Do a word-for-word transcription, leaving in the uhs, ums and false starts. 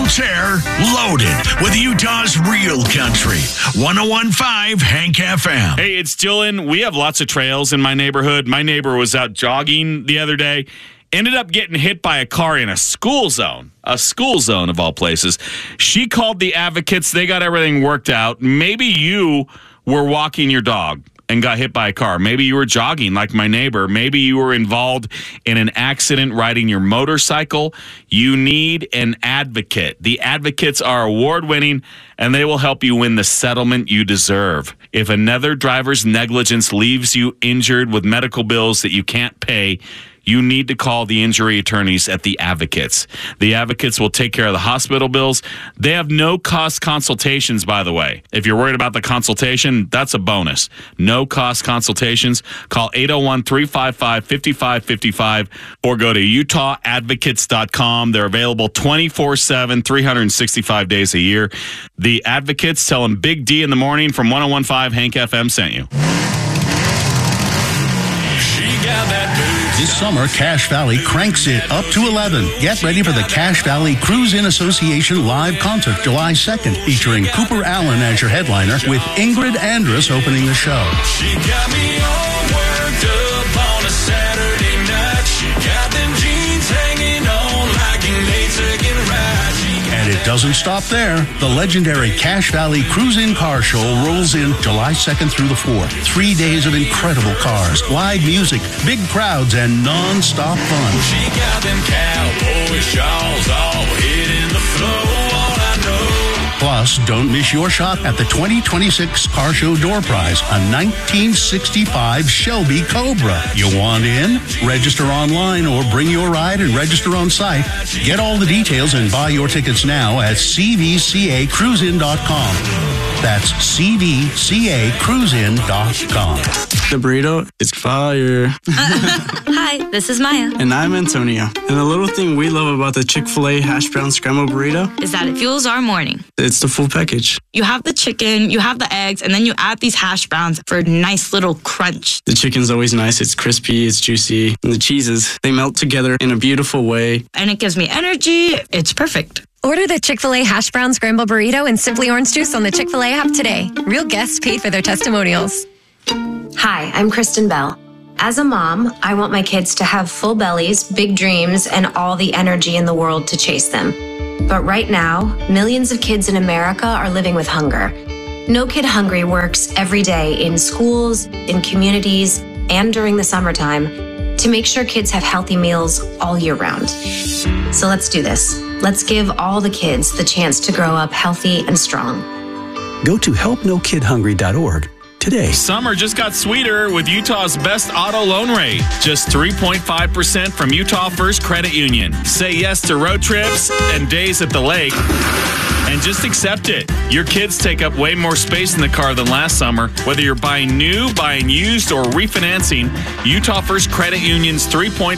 full chair, loaded with Utah's real country. one oh one point five Hank F M. Hey, it's Dylan. We have lots of trails in my neighborhood. My neighbor was out jogging the other day, ended up getting hit by a car in a school zone. A school zone of all places. She called the advocates. They got everything worked out. Maybe you were walking your dog and got hit by a car. Maybe you were jogging like my neighbor. Maybe you were involved in an accident riding your motorcycle. You need an advocate. The advocates are award-winning, and they will help you win the settlement you deserve. If another driver's negligence leaves you injured with medical bills that you can't pay, you need to call the injury attorneys at the Advocates. The Advocates will take care of the hospital bills. They have no-cost consultations, by the way. If you're worried about the consultation, that's a bonus. No-cost consultations. Call eight oh one, three five five, five five five five or go to utah advocates dot com. They're available twenty-four seven, three hundred sixty-five days a year. The Advocates, tell them Big D in the morning from one oh one point five Hank F M sent you. She got that dude. This summer, Cache Valley cranks it up to eleven. Get ready for the Cache Valley Cruise-In Association live concert July second, featuring Cooper Allen as your headliner, with Ingrid Andress opening the show. She got me all worked up on a Saturday night. She got them jeans hanging on like an eight-second ride. And it doesn't stop there. The legendary Cache Valley Cruise-In Car Show rolls in July second through the fourth. Three days of incredible cars, live music, big crowds, and non-stop fun. She got them cowboy shawls all hitting the floor. All I know. Plus, don't miss your shot at the twenty twenty-six Car Show Door Prize, a nineteen sixty-five Shelby Cobra. You want in? Register online or bring your ride and register on site. Get all the details and buy your tickets now at c v c a cruise in dot com. That's c v c a cruise in dot com. The burrito is fire. Hi, this is Maya. And I'm Antonio. And the little thing we love about the Chick-fil-A hash brown scrambled burrito Is that it fuels our morning. It's the full package. You have the chicken, you have the eggs, and then you add these hash browns for a nice little crunch. The chicken's always nice. It's crispy, it's juicy. And the cheeses, they melt together in a beautiful way. And it gives me energy. It's perfect. Order the Chick-fil-A Hash Brown Scramble Burrito and Simply Orange Juice on the Chick-fil-A app today. Real guests paid for their testimonials. Hi, I'm Kristen Bell. As a mom, I want my kids to have full bellies, big dreams, and all the energy in the world to chase them. But right now, millions of kids in America are living with hunger. No Kid Hungry works every day in schools, in communities, and during the summertime to make sure kids have healthy meals all year round. So let's do this. Let's give all the kids the chance to grow up healthy and strong. Go to help no kid hungry dot org today. Summer just got sweeter with Utah's best auto loan rate. Just three point five percent from Utah First Credit Union. Say yes to road trips and days at the lake. And just accept it. Your kids take up way more space in the car than last summer. Whether you're buying new, buying used, or refinancing, Utah First Credit Union's three point